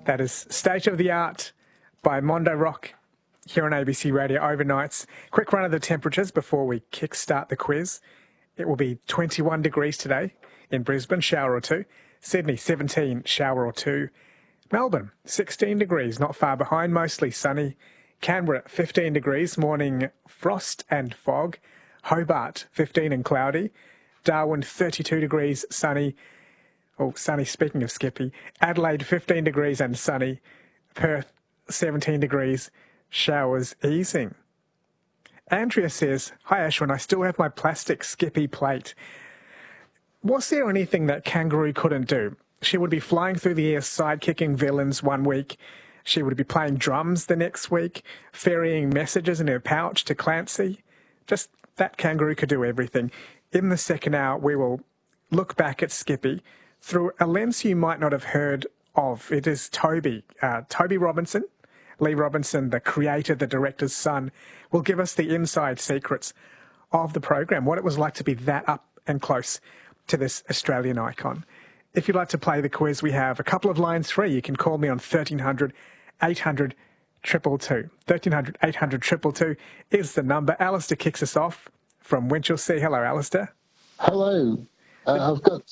That is State of the Art by Mondo Rock here on ABC Radio overnights. Quick run of the temperatures before we kickstart the quiz. It will be 21 degrees today in Brisbane, shower or two. Sydney, 17, shower or two. Melbourne, 16 degrees, not far behind, mostly sunny. Canberra, 15 degrees, morning frost and fog. Hobart, 15 and cloudy. Darwin, 32 degrees, sunny. Oh, sunny, speaking of Skippy. Adelaide, 15 degrees and sunny. Perth, 17 degrees, showers easing. Andrea says, "Hi Ashwin, I still have my plastic Skippy plate. Was there anything that Kangaroo couldn't do? She would be flying through the air side-kicking villains one week. She would be playing drums the next week, ferrying messages in her pouch to Clancy. Just that Kangaroo could do everything." In the second hour, we will look back at Skippy through a lens you might not have heard of. It is Toby Robinson. Lee Robinson, the creator, the director's son, will give us the inside secrets of the program, what it was like to be that up and close to this Australian icon. If you'd like to play the quiz, we have a couple of lines free. You can call me on 1300 800 222. 1300 800 222 is the number. Alistair kicks us off from Winchelsea. Hello, Alistair. Hello. I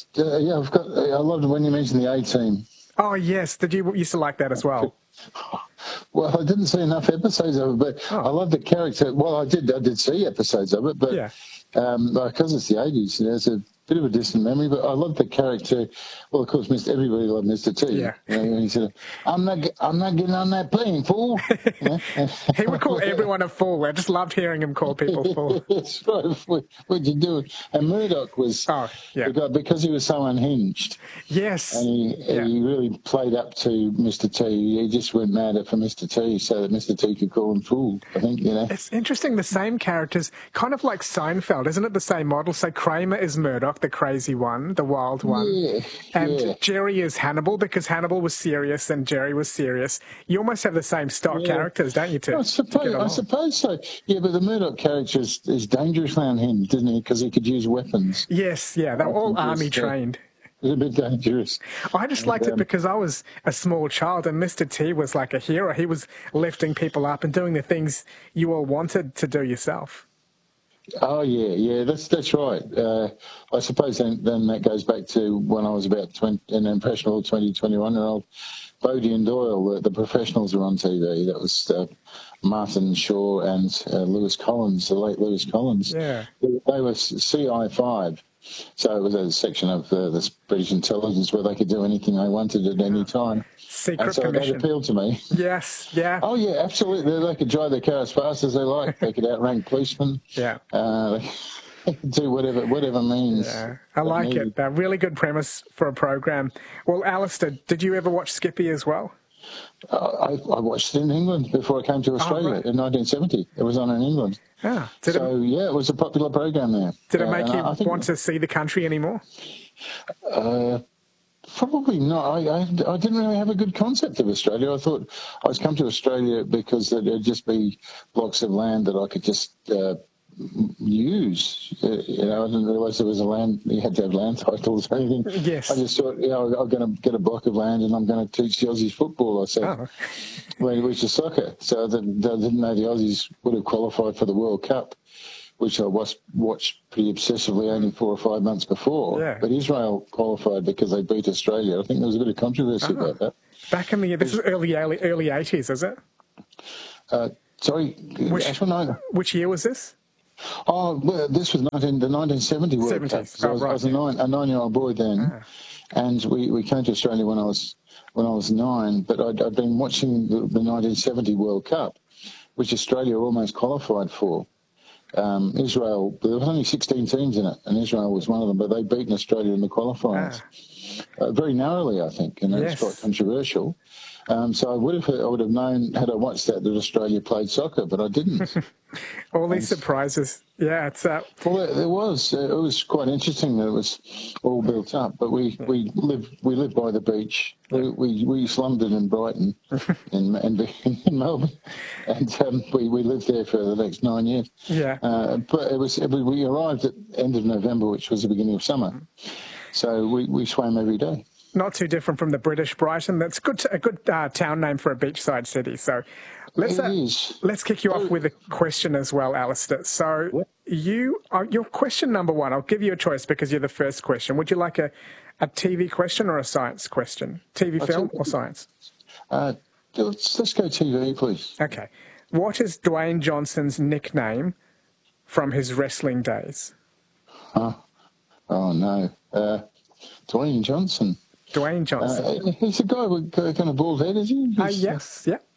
loved when you mentioned the A-Team. Oh, yes. Did you used to like that as well? Well, I didn't see enough episodes of it, but I love the character. Well, I did see episodes of it, but because it's the 80s, it's a bit of a distant memory, but I love the character. Well, of course, everybody loved Mr. T. Yeah. He said, I'm not getting on that plane, fool. He would call everyone a fool. I just loved hearing him call people fool. That's right. What'd you do? And Murdoch was the guy, because he was so unhinged. Yes. And he really played up to Mr. T. He just went mad for Mr. T so that Mr. T could call him fool, I think, It's interesting, the same characters, kind of like Seinfeld, isn't it the same model? So Kramer is Murdoch, the crazy one, the wild one. And Jerry is Hannibal, because Hannibal was serious and Jerry was serious. You almost have the same stock characters, don't you, I suppose so. Yeah, but the Murdoch character is dangerous around him, didn't he? Because he could use weapons. Yes, yeah, they were all army trained. It was a bit dangerous. I just liked it because I was a small child and Mr. T was like a hero. He was lifting people up and doing the things you all wanted to do yourself. Oh, yeah, that's right. I suppose then that goes back to when I was about an impressionable 21-year-old. Bodie and Doyle, the professionals were on TV. That was Martin Shaw and Lewis Collins, the late Lewis Collins. Yeah. They were CI5. So it was a section of the British intelligence where they could do anything they wanted at any time. Secret and so commission. that appealed to me. Yes, yeah. Oh, yeah, absolutely. They could drive their car as fast as they like. They could outrank policemen. Yeah. They could do whatever means. Yeah, I like it. A really good premise for a program. Well, Alistair, did you ever watch Skippy as well? I watched it in England before I came to Australia in 1970. It was on in England. It was a popular program there. Did it make you want to see the country anymore? Probably not. I didn't really have a good concept of Australia. I thought I was come to Australia because there'd just be blocks of land that I could just use. I didn't realise there was a land, you had to have land titles or anything. Yes. I just thought, I'm going to get a block of land and I'm going to teach the Aussies football, I said, which is soccer. So I didn't know the Aussies would have qualified for the World Cup, which I watched pretty obsessively only 4 or 5 months before. Yeah. But Israel qualified because they beat Australia. I think there was a bit of controversy about that. Back in this is early 80s, is it? Which year was this? Oh, well, this was the 1970 World Cup. So I was a 9-year-old boy then, and we came to Australia when I was 9. But I'd been watching the 1970 World Cup, which Australia almost qualified for. Israel, there was only 16 teams in it, and Israel was one of them. But they'd beaten Australia in the qualifiers very narrowly, I think, and it's quite controversial. So I would have known had I watched that Australia played soccer, but I didn't. All these surprises. Yeah, it's well, it was quite interesting that it was all built up. But we lived by the beach. We slumbered in Brighton, in Melbourne, and we lived there for the next 9 years. Yeah. But we arrived at the end of November, which was the beginning of summer. So we swam every day. Not too different from the British Brighton. That's a good town name for a beachside city. So let's kick you off with a question as well, Alistair. So your question number one, I'll give you a choice because you're the first question. Would you like a TV question or a science question? TV, film, or science? Let's go TV, please. Okay. What is Dwayne Johnson's nickname from his wrestling days? Oh, no. Dwayne Johnson. Dwayne Johnson. He's a guy with kind of bald head, is he? Yes, yeah.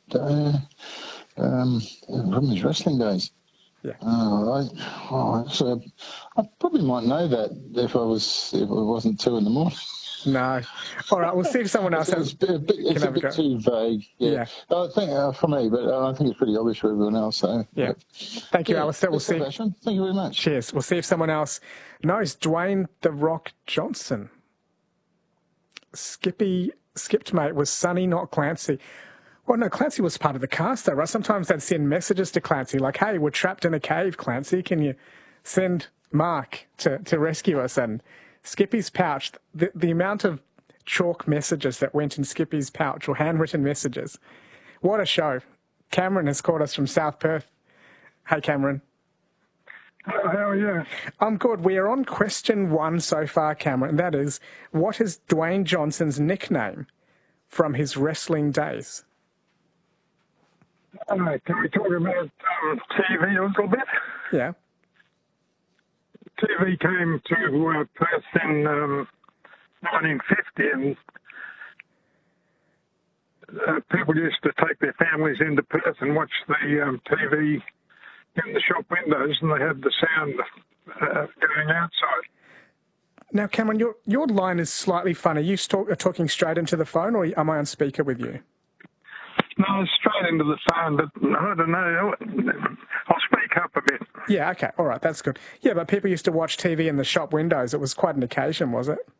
From his wrestling days. Yeah. So I probably might know that if it wasn't 2 a.m. No. All right, we'll see if someone else it's a bit too vague. Yeah. I think for me, but I think it's pretty obvious for everyone else. So yeah. Thank you, Alistair. We'll see. Thank you very much. Cheers. We'll see if someone else knows. Dwayne "The Rock" Johnson. Skipped mate was Sonny, not Clancy. Well, no, Clancy was part of the cast, though, right? Sometimes they'd send messages to Clancy like, "Hey, we're trapped in a cave, Clancy. Can you send Mark to rescue us?" And Skippy's pouch, the amount of chalk messages that went in Skippy's pouch, or handwritten messages. What a show. Cameron has called us from South Perth. Hey, Cameron. How are you? I'm good. We are on question one so far, Cameron. That is, what is Dwayne Johnson's nickname from his wrestling days? Can we talk about TV a little bit? Yeah. TV came to Perth in 1950, and people used to take their families into Perth and watch the TV in the shop windows, and they had the sound going outside. Now, Cameron, your line is slightly funny. You are talking straight into the phone, or am I on speaker with you? No, straight into the phone, but I don't know. I'll speak up a bit. Yeah, okay, all right, that's good. Yeah, but people used to watch TV in the shop windows. It was quite an occasion, was it?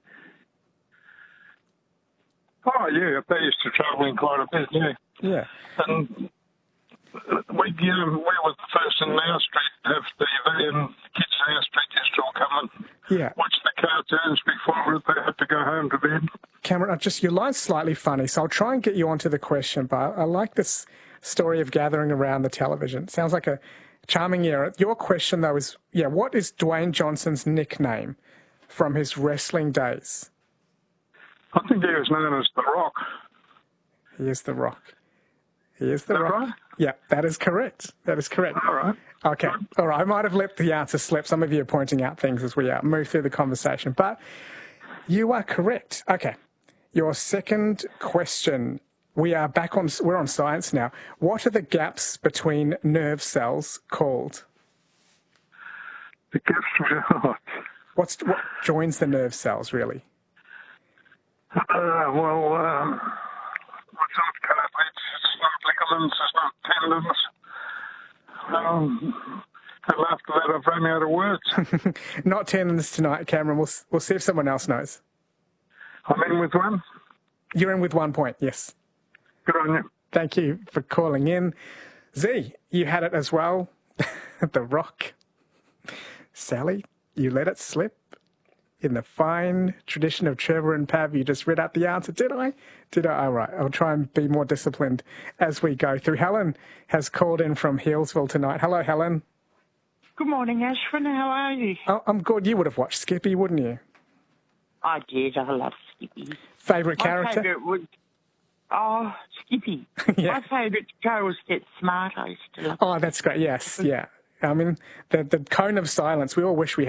Oh, yeah, they used to travel in quite a bit, yeah. Yeah. And we were the first in our street to have TV, and kids in our street used to all come and watch the cartoons before they had to go home to bed. Cameron, your line's slightly funny, so I'll try and get you onto the question, but I like this story of gathering around the television. It sounds like a charming era. Your question, though, is, what is Dwayne Johnson's nickname from his wrestling days? I think he was known as The Rock. He is The Rock. He is The Rock. Right? Yeah, that is correct. That is correct. All right. Okay. All right. I might have let the answer slip. Some of you are pointing out things as we move through the conversation, but you are correct. Okay. Your second question. We're on science now. What are the gaps between nerve cells called? The gaps? What joins the nerve cells, really? What's not cartilage? It's not ligaments. It's not tendons. And after that, I've run out of words. Not tendons tonight, Cameron. We'll see if someone else knows. I'm in with one. You're in with 1 point, yes. Good on you. Thank you for calling in. Z, you had it as well. The Rock. Sally, you let it slip. In the fine tradition of Trevor and Pav, you just read out the answer. Did I? All right. I'll try and be more disciplined as we go through. Helen has called in from Healesville tonight. Hello, Helen. Good morning, Ashwin. How are you? Oh, I'm good. You would have watched Skippy, wouldn't you? I did. I love Skippy. Favourite character? My favourite was... Oh, Skippy. Yeah. My favourite show was Get Smart. I used to love Oh, that's great. Yes, yeah. I mean, the cone of silence. We all wish we